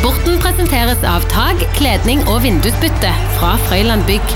Sporten presenteres av tag, kledning og vindusbytte fra Frøyland Bygg.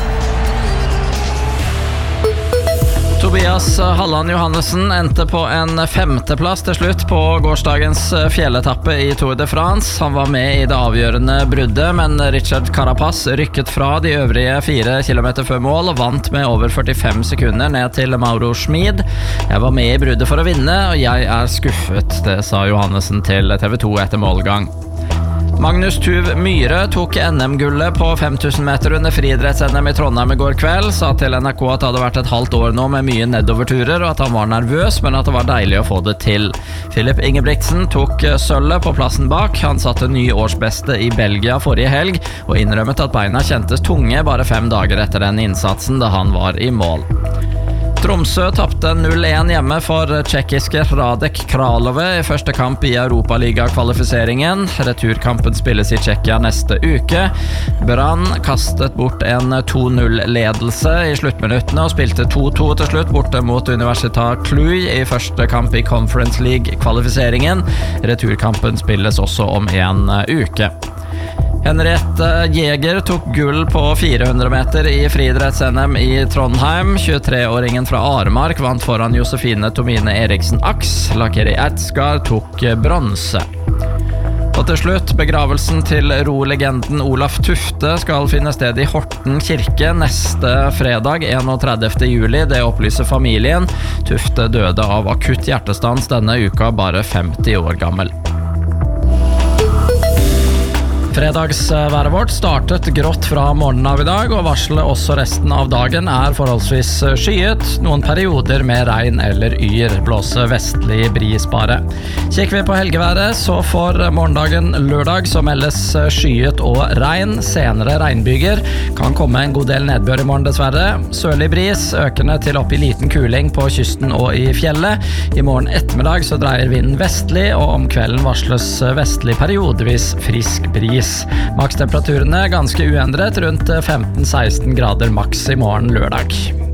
Tobias Halland Johannessen endte på en 5. plass til slutt på gårsdagens fjelletappe i Tour de France. Han var med i det avgjørende bruddet, men Richard Carapaz rykket fra de øvrige 4 kilometer før mål og vant med over 45 sekunder ned til Mauro Schmid. Jeg var med i bruddet for å vinne, og jeg er skuffet, det sa Johannessen til TV 2 etter målgang. Magnus Tuv Myhre tok NM-gullet på 5000 meter under friidretts-NM i Trondheim i går kveld, sa til NRK at det hadde vært et halvt år nå med mye nedoverturer, og at han var nervøs, men at det var deilig å få det til. Philip Ingebrigtsen tok sølvet på plassen bak. Han satte ny årsbeste i Belgia forrige helg, og innrømmet at beina kjentes tunge bare 5 dager etter den innsatsen da han var i mål. Tromsø tappte 0-1 hjemme for tjekkiske Radek Kralove i første kamp i Europaliga-kvalifiseringen. Returkampen spilles i Tsjekkia neste uke. Brann kastet bort en 2-0-ledelse i sluttminuttene og spilte 2-2 til slutt borte mot Universitat Cluj i første kamp i Conference League-kvalifiseringen. Returkampen spilles også om en uke. Henriette Jäger tok gull på 400 meter i friidretts-NM i Trondheim. 23-åringen fra Aremark vant foran Josefine Tomine Eriksen Aks. Lakeri Ertsgaard tok bronse. Og til slutt, begravelsen til rolegenden Olaf Tufte skal finne sted i Horten kirke neste fredag, 31. juli. Det opplyser familien. Tufte døde av akutt hjertestans denne uka, bare 50 år gammel. Fredagsværet vårt startet grått fra morgenen av i dag, og varselet også resten av dagen er forholdsvis skyet. Noen perioder med regn eller yr, blåse vestlig bris bare. Kikker vi på helgeværet, så for morgendagen lørdag så meldes skyet og regn. Senere regnbyger, kan komme en god del nedbør i morgen dessverre. Sørlig bris, økende til opp i liten kuling på kysten og i fjellet. I morgen ettermiddag så dreier vinden vestlig, og om kvelden varsles vestlig periodevis frisk bris. Makstemperaturene ganske uendret, rundt 15-16 grader maks i morgen lørdag.